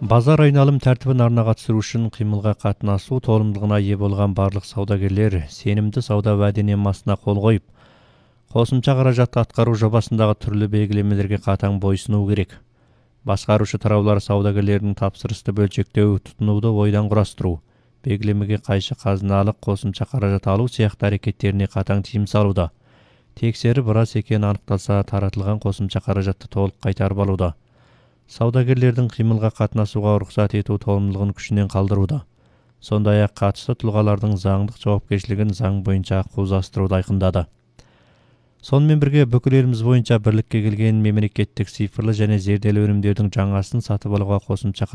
Базар айналым тәртібін арнаға түсіру үшін қимылға қатынасу толымдылығына ие болған барлық саудагерлер сенімді сауда уәденамасына қол қойып, қосымша қаражатты атқару жобасындағы түрлі белгілемелерге қатаң бойсыну керек. Басқарушы тараулар саудагерлердің тапсырысты бөлшектеу, тұтынуды ойдан құрастыру, белгілемеге қайшы қазыналық қосымша қаражат алу сияқты әрекеттеріне қатаң тыйым салуда. Тексеріп рас екені анықталса, таратылған қосымша қаражатты толық қайтарып алуда. Саудагерлердің қимылға қатынасуға рұқсат ету толымдылығын күшінен қалдыруда. Сондай-ақ қатысты тұлғалардың заңдық жауапкершілігін заң бойынша қозғастыруды айқындады. Сонымен бірге бүкіл еліміз бойынша бірлікке келген мемлекеттік цифрлы және зерделі өнімдердің жаңасын сатып алуға қосымша